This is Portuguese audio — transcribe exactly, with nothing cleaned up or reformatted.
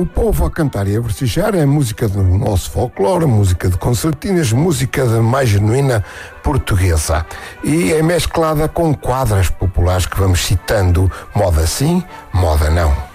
O povo a cantar e a versejar é música do nosso folclore, música de concertinas, música da mais genuína portuguesa. E é mesclada com quadras populares que vamos citando, moda sim, moda não.